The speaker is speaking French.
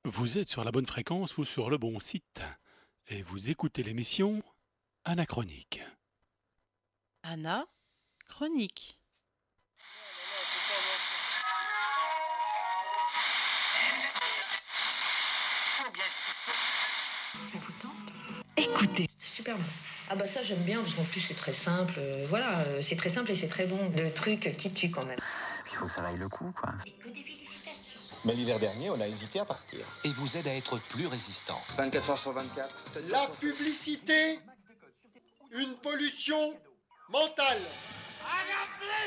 Vous êtes sur la bonne fréquence ou sur le bon site et vous écoutez l'émission Anachronique. Anna, chronique. Ça vous tente? Écoutez, super bon. Ah bah ça j'aime bien parce qu'en plus c'est très simple. Voilà, c'est très simple et c'est très bon. Le truc qui tue quand même. Il faut que ça vaille le coup, quoi. Et que des félicitations. Mais l'hiver dernier, on a hésité à partir. Et vous aide à être plus résistant. 24 heures sur 24. La publicité, une pollution mentale.